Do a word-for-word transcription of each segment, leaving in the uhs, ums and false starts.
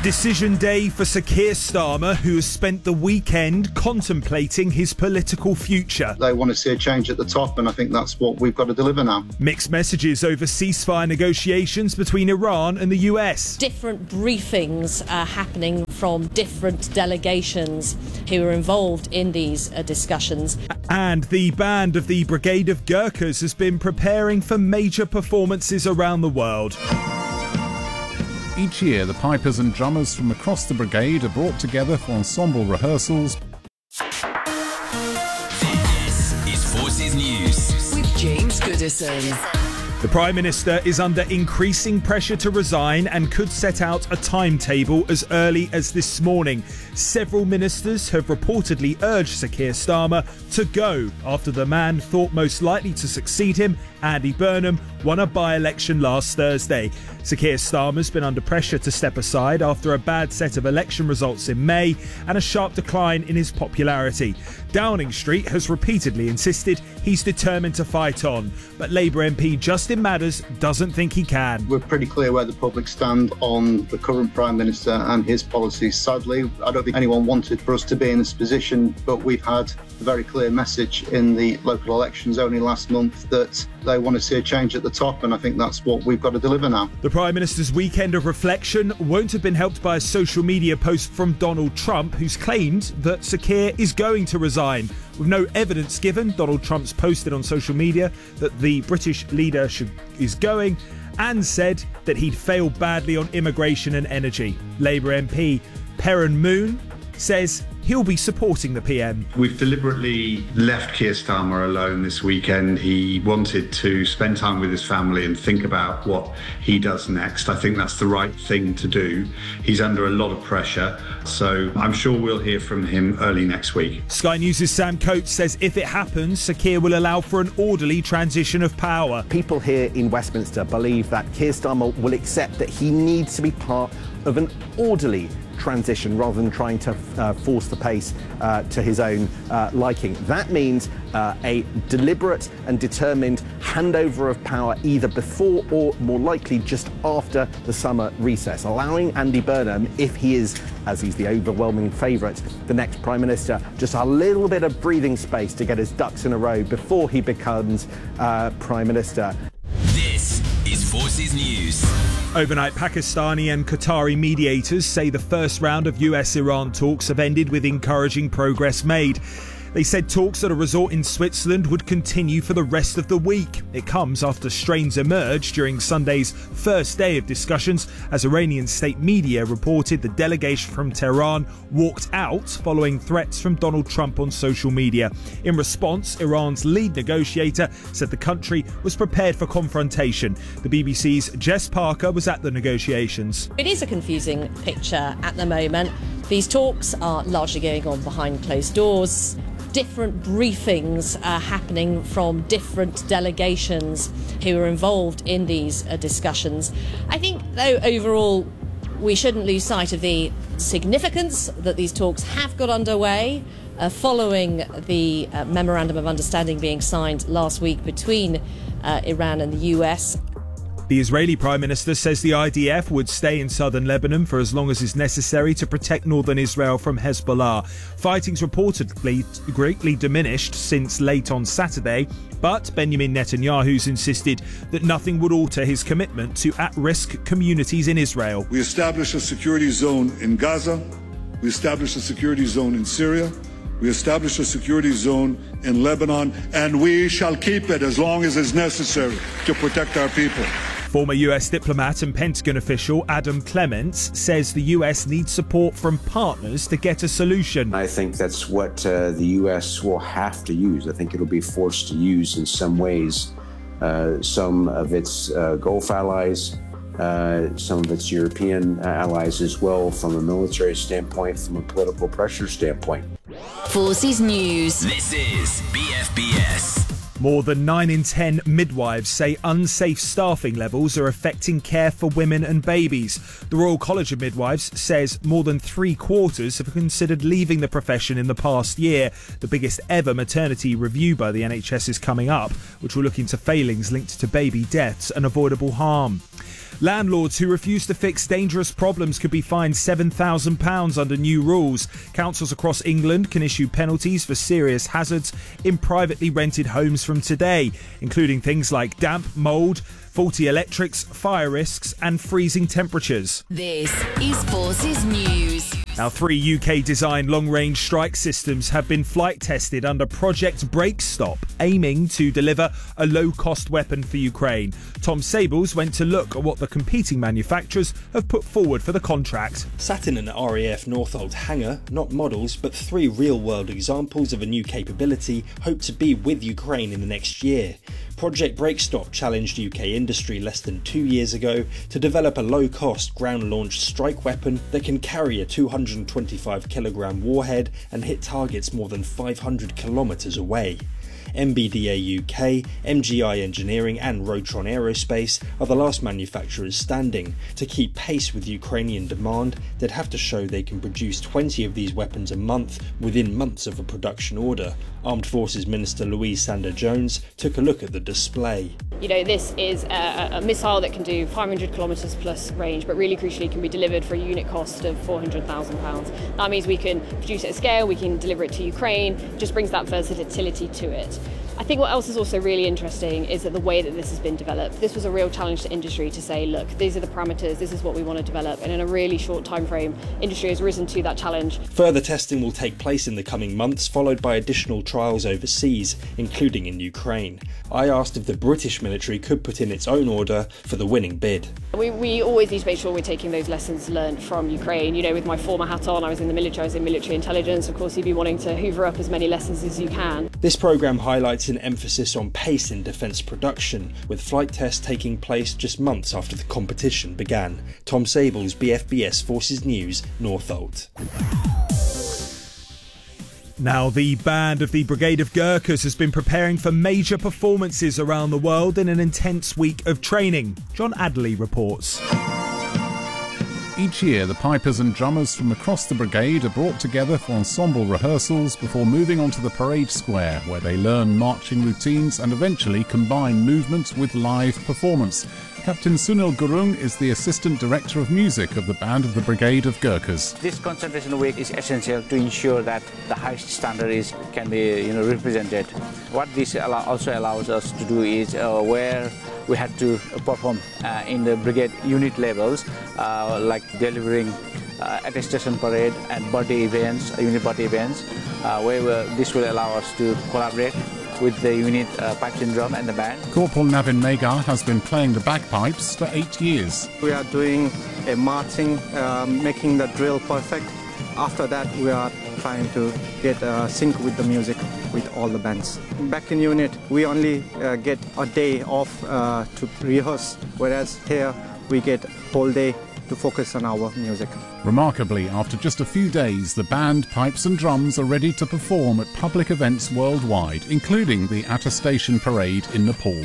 Decision day for Sir Keir Starmer, who has spent the weekend contemplating his political future. They want to see a change at the top, and I think that's what we've got to deliver now. Mixed messages over ceasefire negotiations between Iran and the U S. Different briefings are happening from different delegations who are involved in these uh, discussions. And the band of the Brigade of Gurkhas has been preparing for major performances around the world. Each year, the pipers and drummers from across the brigade are brought together for ensemble rehearsals. This is Forces News with James Goodison. The Prime Minister is under increasing pressure to resign and could set out a timetable as early as this morning. Several ministers have reportedly urged Sir Keir Starmer to go after the man thought most likely to succeed him, Andy Burnham, won a by-election last Thursday. Sir Keir Starmer's been under pressure to step aside after a bad set of election results in May and a sharp decline in his popularity. Downing Street has repeatedly insisted he's determined to fight on, but Labour M P Justin Madders doesn't think he can. We're pretty clear where the public stand on the current Prime Minister and his policies. Sadly, I don't think anyone wanted for us to be in this position, but we've had a very clear message in the local elections only last month that they want to see a change at the top, and I think that's what we've got to deliver now. The Prime Minister's weekend of reflection won't have been helped by a social media post from Donald Trump, who's claimed that Sir Keir is going to resign. With no evidence given, Donald Trump's posted on social media that the British leader should, is going, and said that he'd failed badly on immigration and energy. Labour M P Perrin Moon says he'll be supporting the P M. We've deliberately left Keir Starmer alone this weekend. He wanted to spend time with his family and think about what he does next. I think that's the right thing to do. He's under a lot of pressure, so I'm sure we'll hear from him early next week. Sky News' Sam Coates says if it happens, Sir Keir will allow for an orderly transition of power. People here in Westminster believe that Keir Starmer will accept that he needs to be part of an orderly transition rather than trying to uh, force the pace uh, to his own uh, liking. That means uh, a deliberate and determined handover of power either before or more likely just after the summer recess, allowing Andy Burnham, if he is, as he's the overwhelming favourite, the next Prime Minister, just a little bit of breathing space to get his ducks in a row before he becomes uh, Prime Minister. This is Forces News. Overnight, Pakistani and Qatari mediators say the first round of U S Iran talks have ended with encouraging progress made. They said talks at a resort in Switzerland would continue for the rest of the week. It comes after strains emerged during Sunday's first day of discussions as Iranian state media reported the delegation from Tehran walked out following threats from Donald Trump on social media. In response, Iran's lead negotiator said the country was prepared for confrontation. The B B C's Jess Parker was at the negotiations. It is a confusing picture at the moment. These talks are largely going on behind closed doors. Different briefings are happening from different delegations who are involved in these uh, discussions. I think, though, overall, we shouldn't lose sight of the significance that these talks have got underway uh, following the uh, Memorandum of Understanding being signed last week between uh, Iran and the U S. The Israeli Prime Minister says the I D F would stay in southern Lebanon for as long as is necessary to protect northern Israel from Hezbollah. Fighting's reportedly greatly diminished since late on Saturday, but Benjamin Netanyahu's insisted that nothing would alter his commitment to at-risk communities in Israel. We established a security zone in Gaza. We established a security zone in Syria. We established a security zone in Lebanon, and we shall keep it as long as is necessary to protect our people. Former U S diplomat and Pentagon official Adam Clements says the U S needs support from partners to get a solution. I think that's what uh, the U S will have to use. I think it'll be forced to use in some ways uh, some of its uh, Gulf allies, uh, some of its European allies as well, from a military standpoint, from a political pressure standpoint. Forces News. This is B F B S. More than nine in ten midwives say unsafe staffing levels are affecting care for women and babies. The Royal College of Midwives says more than three quarters have considered leaving the profession in the past year. The biggest ever maternity review by the N H S is coming up, which will look into failings linked to baby deaths and avoidable harm. Landlords who refuse to fix dangerous problems could be fined seven thousand pounds under new rules. Councils across England can issue penalties for serious hazards in privately rented homes from today, including things like damp, mould, faulty electrics, fire risks and freezing temperatures. This is Forces News. Now, three U K-designed long-range strike systems have been flight tested under Project Breakstop, aiming to deliver a low-cost weapon for Ukraine. Tom Sables went to look at what the competing manufacturers have put forward for the contract. Sat in an R A F Northolt hangar, not models, but three real-world examples of a new capability hoped to be with Ukraine in the next year. Project Breakstop challenged U K industry less than two years ago to develop a low-cost ground-launched strike weapon that can carry a two hundred twenty-five kilogram warhead and hit targets more than five hundred kilometres away. M B D A U K, M G I Engineering and Rotron Aerospace are the last manufacturers standing. To keep pace with Ukrainian demand, they'd have to show they can produce twenty of these weapons a month within months of a production order. Armed Forces Minister Louise Sanders-Jones took a look at the display. You know, this is a, a missile that can do five hundred kilometres plus range, but really crucially can be delivered for a unit cost of four hundred thousand pounds. That means we can produce it at scale, we can deliver it to Ukraine, just brings that versatility to it. I think what else is also really interesting is that the way that this has been developed. This was a real challenge to industry to say, look, these are the parameters, this is what we want to develop, and in a really short time frame, industry has risen to that challenge. Further testing will take place in the coming months, followed by additional trials overseas, including in Ukraine. I asked if the British military could put in its own order for the winning bid. We, we always need to make sure we're taking those lessons learned from Ukraine. You know, with my former hat on, I was in the military, I was in military intelligence. Of course, you'd be wanting to hoover up as many lessons as you can. This programme highlights an emphasis on pace in defence production, with flight tests taking place just months after the competition began. Tom Sables, B F B S Forces News, Northolt. Now, the band of the Brigade of Gurkhas has been preparing for major performances around the world in an intense week of training. John Adderley reports. Each year, the pipers and drummers from across the brigade are brought together for ensemble rehearsals before moving onto the parade square, where they learn marching routines and eventually combine movement with live performance. Captain Sunil Gurung is the Assistant Director of Music of the Band of the Brigade of Gurkhas. This concentration week is essential to ensure that the highest standard is can be you know represented. What this allow, also allows us to do is uh, where we had to perform uh, in the brigade unit levels, uh, like delivering uh, attestation parade and birthday events, uh, unit birthday events, uh, where this will allow us to collaborate with the unit uh, pipes and drum and the band. Corporal Navin Megar has been playing the bagpipes for eight years. We are doing a marching, uh, making the drill perfect. After that, we are trying to get uh, sync with the music with all the bands. Back in unit, we only uh, get a day off uh, to rehearse, whereas here we get whole day to focus on our music. Remarkably, after just a few days, the band, pipes and drums are ready to perform at public events worldwide, including the Attestation Parade in Nepal.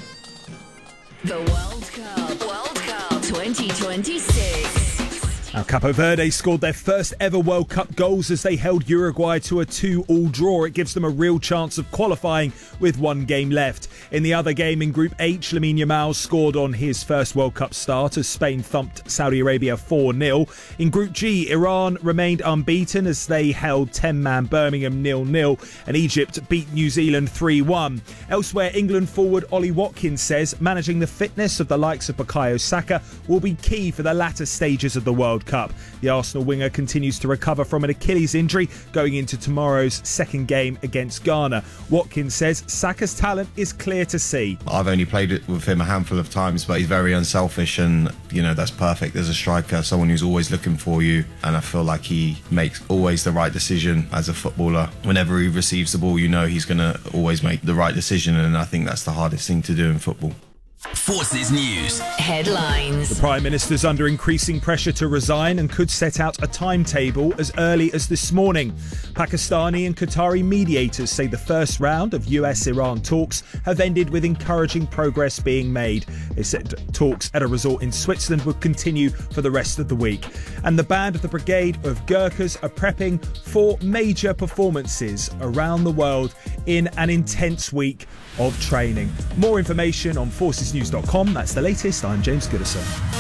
The World Cup, World Cup twenty twenty-six. Now, Capo Verde scored their first ever World Cup goals as they held Uruguay to a two-all draw. It gives them a real chance of qualifying with one game left. In the other game in Group H, Lamine Yamal scored on his first World Cup start as Spain thumped Saudi Arabia four nil. In Group G, Iran remained unbeaten as they held ten-man Birmingham nil nil and Egypt beat New Zealand three one. Elsewhere, England forward Ollie Watkins says managing the fitness of the likes of Bukayo Saka will be key for the latter stages of the World Cup. The Arsenal winger continues to recover from an Achilles injury going into tomorrow's second game against Ghana. Watkins says Saka's talent is clear to see. I've only played with him a handful of times, but he's very unselfish and, you know, that's perfect as a striker, someone who's always looking for you, and I feel like he makes always the right decision as a footballer. Whenever he receives the ball, you know he's going to always make the right decision, and I think that's the hardest thing to do in football. Forces News Headlines. The Prime Minister's under increasing pressure to resign and could set out a timetable as early as this morning. Pakistani and Qatari mediators say the first round of U S Iran talks have ended with encouraging progress being made. They said talks at a resort in Switzerland would continue for the rest of the week. And the band of the Brigade of Gurkhas are prepping for major performances around the world in an intense week of training. More information on forces news dot com. dot com. That's the latest. I'm James Goodison.